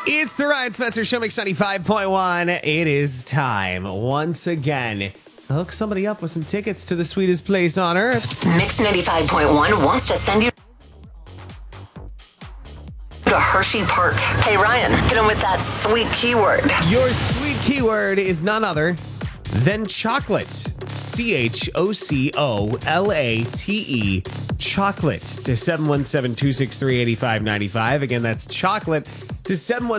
It's the Ryan Spencer Show, Mix 95.1. It is time once again to hook somebody up with some tickets to the sweetest place on earth. Mix 95.1 wants to send you to Hershey Park. Hey, Ryan, hit him with that sweet keyword. Your sweet keyword is none other than chocolate. CHOCOLATE. Chocolate to 717-263-8595. Again, that's chocolate to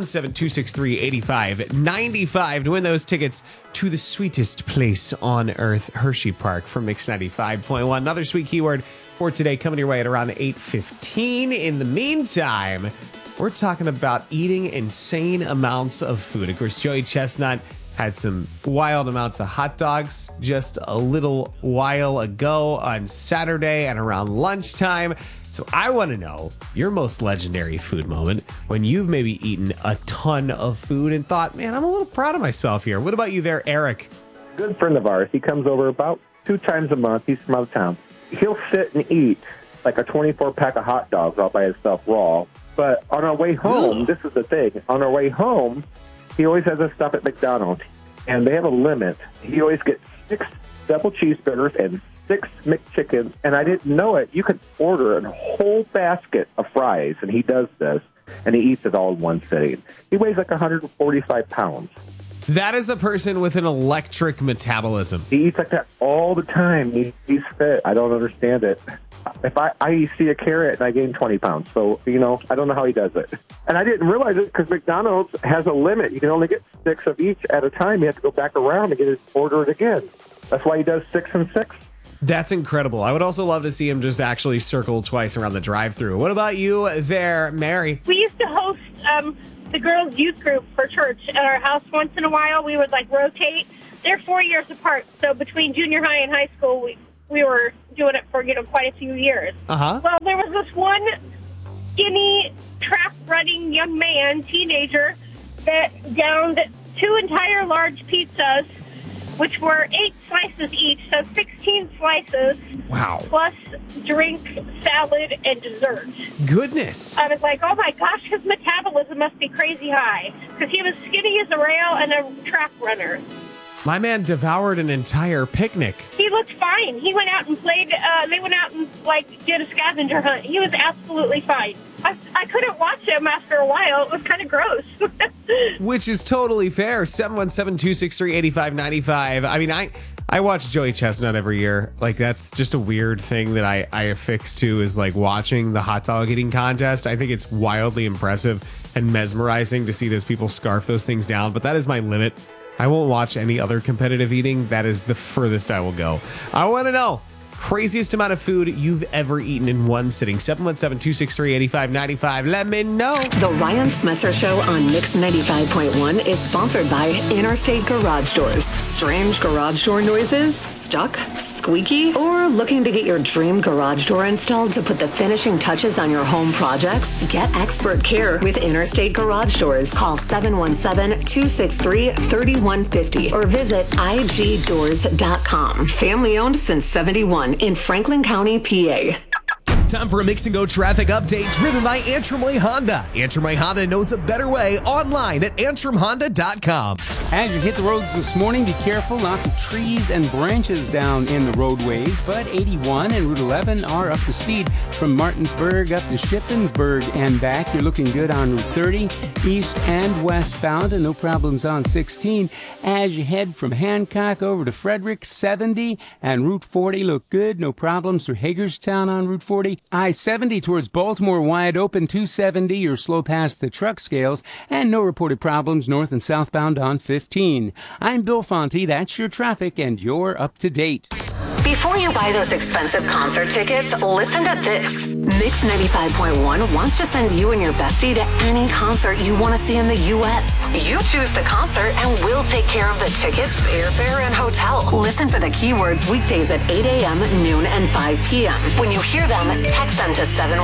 717-263-8595 to win those tickets to the sweetest place on earth, Hershey Park, from Mix 95.1. Another sweet keyword for today coming your way at around 8:15. In the meantime, we're talking about eating insane amounts of food. Of course, Joey Chestnut had some wild amounts of hot dogs just a little while ago on Saturday and around lunchtime. So I want to know your most legendary food moment when you've maybe eaten a ton of food and thought, man, I'm a little proud of myself here. What about you there, Eric? Good friend of ours. He comes over about 2 times a month. He's from out of town. He'll sit and eat like a 24-pack of hot dogs all by himself raw. But on our way home, this is the thing. On our way home, he always has us stop at McDonald's, and they have a limit. He always gets 6 double cheeseburgers and 6 McChickens, and I didn't know it. You could order a whole basket of fries, and he does this, and he eats it all in one sitting. He weighs like 145 pounds. That is a person with an electric metabolism. He eats like that all the time. He's fit. I don't understand it. If I see a carrot and I gain 20 pounds. So, I don't know how he does it. And I didn't realize it because McDonald's has a limit. You can only get 6 of each at a time. You have to go back around and get his order it again. That's why he does 6 and 6. That's incredible. I would also love to see him just actually circle twice around the drive-thru. What about you there, Mary? We used to host the girls' youth group for church at our house once in a while. We would rotate. They're 4 years apart, so between junior high and high school, we were doing it for quite a few years. Uh-huh. Well, there was this one skinny, trap-running young man, teenager, that downed 2 entire large pizzas, which were 8 slices each, so 16 slices. Wow. Plus drink, salad, and dessert. Goodness. I was like, oh my gosh, his metabolism must be crazy high. Because he was skinny as a rail and a track runner. My man devoured an entire picnic. He looked fine. He went out and played, they went out and did a scavenger hunt. He was absolutely fine. I couldn't watch him after a while. It was kind of gross. Which is totally fair. 717-263-8595. I mean, I watch Joey Chestnut every year. That's just a weird thing that I affix to is watching the hot dog eating contest. I think it's wildly impressive and mesmerizing to see those people scarf those things down. But that is my limit. I won't watch any other competitive eating. That is the furthest I will go. I want to know craziest amount of food you've ever eaten in one sitting. 717-263-8595. Let me know. The Ryan Smetzer Show on Mix 95.1 is sponsored by Interstate Garage Doors. Strange garage door noises? Stuck? Squeaky? Or looking to get your dream garage door installed to put the finishing touches on your home projects? Get expert care with Interstate Garage Doors. Call 717-263-3150 or visit igdoors.com. Family owned since 71 in Franklin County, PA. Time for a Mix and Go traffic update driven by Antrim Way Honda. Antrim Way Honda knows a better way online at antrimhonda.com. As you hit the roads this morning, be careful. Lots of trees and branches down in the roadways, but 81 and Route 11 are up to speed from Martinsburg up to Shippensburg and back. You're looking good on Route 30, east and westbound, and no problems on 16. As you head from Hancock over to Frederick, 70 and Route 40 look good. No problems through Hagerstown on Route 40. I-70 towards Baltimore wide open, 270, you're slow past the truck scales, and no reported problems north and southbound on 15. I'm Bill Fonte, that's your traffic, and you're up to date. Before you buy those expensive concert tickets, listen to this. Mix 95.1 wants to send you and your bestie to any concert you want to see in the U.S. You choose the concert and we'll take care of the tickets, airfare, and hotel. Listen for the keywords weekdays at 8 a.m., noon, and 5 p.m. When you hear them, text them to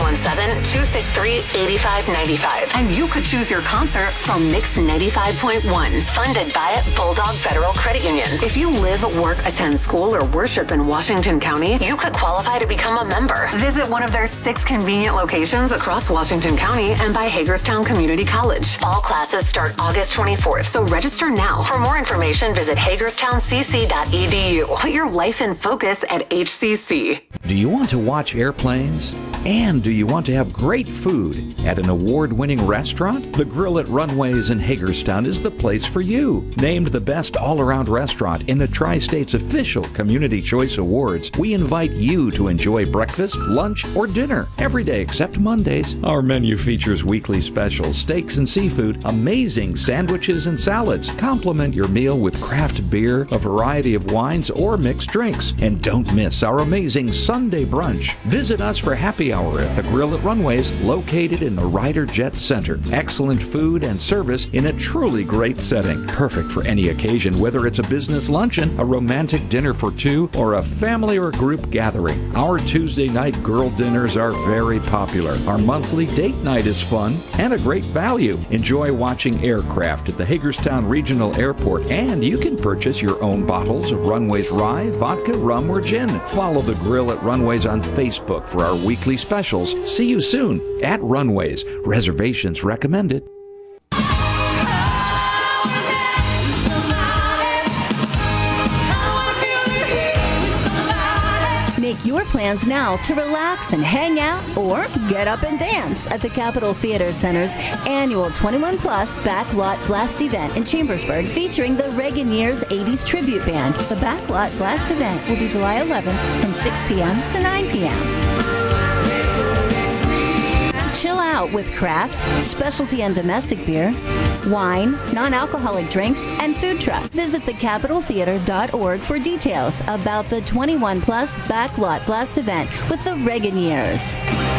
717-263-8595. And you could choose your concert from Mix 95.1, funded by Bulldog Federal Credit Union. If you live, work, attend school, or worship in Washington County, you could qualify to become a member. Visit one of their 6 6 convenient locations across Washington County and by Hagerstown Community College. All classes start August 24th, so register now. For more information, visit hagerstowncc.edu. Put your life in focus at HCC. Do you want to watch airplanes? And do you want to have great food at an award-winning restaurant? The Grill at Runways in Hagerstown is the place for you. Named the best all-around restaurant in the Tri-State's official Community Choice Awards, we invite you to enjoy breakfast, lunch, or dinner every day except Mondays. Our menu features weekly specials, steaks and seafood, amazing sandwiches and salads. Complement your meal with craft beer, a variety of wines, or mixed drinks. And don't miss our amazing Sunday brunch. Visit us for happy hour at the Grill at Runways, located in the Ryder Jet Center. Excellent food and service in a truly great setting. Perfect for any occasion, whether it's a business luncheon, a romantic dinner for two, or a family or group gathering. Our Tuesday night girl dinners are very popular. Our monthly date night is fun and a great value. Enjoy watching aircraft at the Hagerstown Regional Airport, and you can purchase your own bottles of Runways rye, vodka, rum, or gin. Follow the Grill at Runways on Facebook for our weekly specials. See you soon at Runways. Reservations recommended. Make your plans now to relax and hang out or get up and dance at the Capitol Theater Center's annual 21 Plus Backlot Blast event in Chambersburg, featuring the Reagan Years 80s Tribute Band. The Backlot Blast event will be July 11th from 6 p.m. to 9 p.m. Chill out with craft, specialty and domestic beer, wine, non-alcoholic drinks, and food trucks. Visit thecapitoltheater.org for details about the 21 Plus Backlot Blast event with the Reagan Years.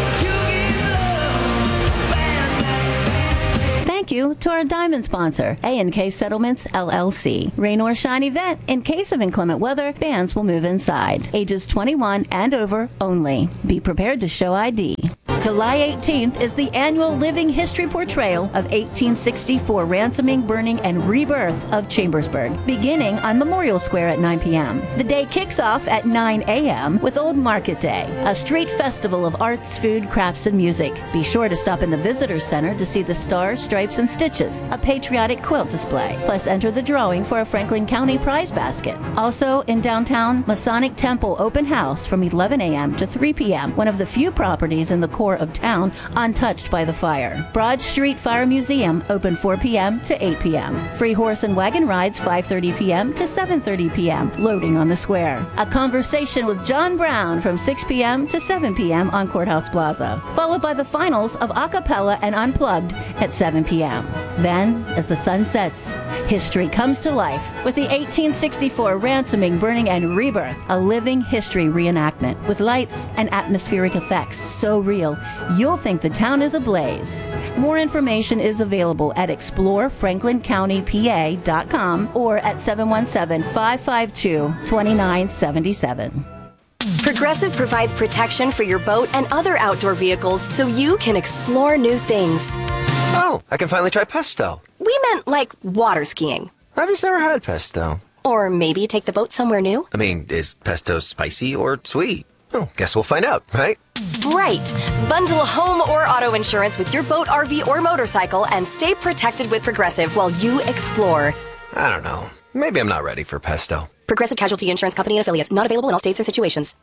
Thank you to our diamond sponsor, A&K Settlements, LLC. Rain or shine event. In case of inclement weather, bands will move inside. Ages 21 and over only. Be prepared to show ID. July 18th is the annual Living History Portrayal of 1864 Ransoming, Burning, and Rebirth of Chambersburg, beginning on Memorial Square at 9 p.m. The day kicks off at 9 a.m. with Old Market Day, a street festival of arts, food, crafts, and music. Be sure to stop in the Visitor Center to see the Stars, Stripes, and Stitches, a patriotic quilt display. Plus, enter the drawing for a Franklin County prize basket. Also, in downtown, Masonic Temple Open House from 11 a.m. to 3 p.m., one of the few properties in the core of town untouched by the fire. Broad Street Fire Museum open 4 p.m. to 8 p.m. Free horse and wagon rides 5:30 p.m. to 7:30 p.m. loading on the square. A conversation with John Brown from 6 p.m. to 7 p.m. on Courthouse Plaza, followed by the finals of Acapella and Unplugged at 7 p.m. Then, as the sun sets, history comes to life with the 1864 Ransoming, Burning, and Rebirth, a living history reenactment with lights and atmospheric effects so real you'll think the town is ablaze. More information is available at explorefranklincountypa.com or at 717-552-2977. Progressive provides protection for your boat and other outdoor vehicles so you can explore new things. Oh, I can finally try pesto. We meant like water skiing. I've just never had pesto. Or maybe take the boat somewhere new. I mean, is pesto spicy or sweet? Oh, guess we'll find out, right? Right. Bundle home or auto insurance with your boat, RV, or motorcycle and stay protected with Progressive while you explore. I don't know. Maybe I'm not ready for pesto. Progressive Casualty Insurance Company and Affiliates. Not available in all states or situations.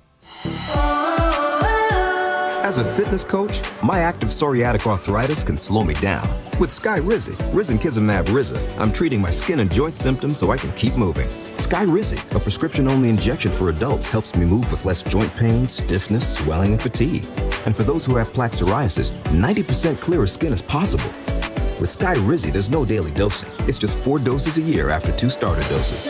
As a fitness coach, my active psoriatic arthritis can slow me down. With Skyrizi, Risankizumab Riza, I'm treating my skin and joint symptoms so I can keep moving. Skyrizi, a prescription-only injection for adults, helps me move with less joint pain, stiffness, swelling, and fatigue. And for those who have plaque psoriasis, 90% clearer skin is possible. With Skyrizi, there's no daily dosing. It's just 4 doses a year after 2 starter doses.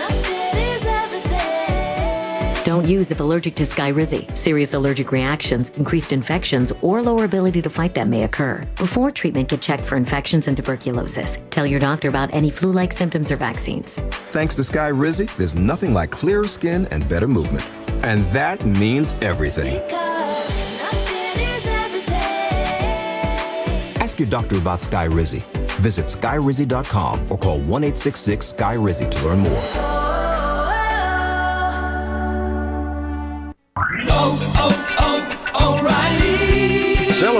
Don't use if allergic to Skyrizi. Serious allergic reactions, increased infections, or lower ability to fight them may occur. Before treatment, get checked for infections and tuberculosis. Tell your doctor about any flu-like symptoms or vaccines. Thanks to Skyrizi, there's nothing like clearer skin and better movement. And that means everything. Ask your doctor about Skyrizi. Visit Skyrizi.com or call 1-866-SKY-RIZI to learn more.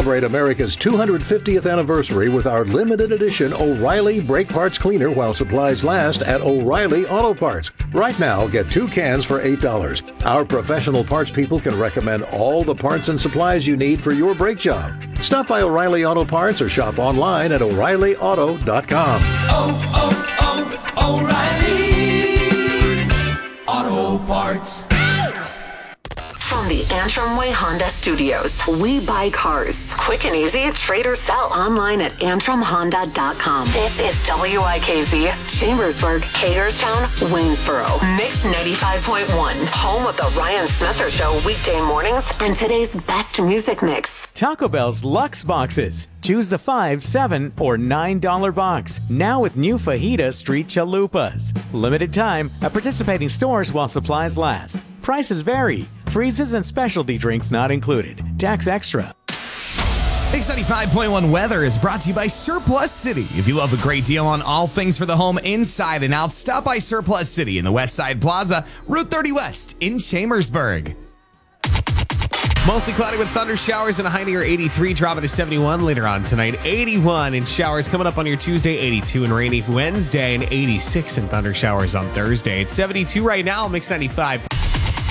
Celebrate America's 250th anniversary with our limited edition O'Reilly Brake Parts Cleaner while supplies last at O'Reilly Auto Parts. Right now, get 2 cans for $8. Our professional parts people can recommend all the parts and supplies you need for your brake job. Stop by O'Reilly Auto Parts or shop online at O'ReillyAuto.com. O'Reilly Auto Parts. From the Antrim Way Honda Studios, we buy cars. Quick and easy, trade or sell online at AntrimHonda.com. This is WIKZ, Chambersburg, Hagerstown, Waynesboro. Mix 95.1, home of the Ryan Smetzer Show weekday mornings and today's best music mix. Taco Bell's Luxe Boxes. Choose the $5, $7, or $9 box. Now with new Fajita Street Chalupas. Limited time at participating stores while supplies last. Prices vary. Freezes and specialty drinks not included. Tax extra. Mix 95.1 weather is brought to you by Surplus City. If you love a great deal on all things for the home inside and out, stop by Surplus City in the West Side Plaza, Route 30 West in Chambersburg. Mostly cloudy with thunder showers and a high near 83, dropping to 71 later on tonight. 81 in showers coming up on your Tuesday, 82 and rainy Wednesday, and 86 in thunder showers on Thursday. It's 72 right now, Mix 95.